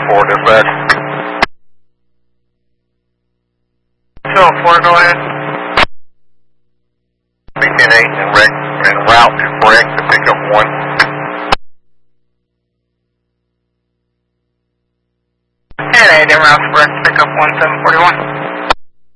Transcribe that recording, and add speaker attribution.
Speaker 1: 204, dispatch.
Speaker 2: 204, go ahead.
Speaker 1: Maintain 8 en route to Breck to pick up 1.
Speaker 2: And 8 en route to Breck to pick up 1741.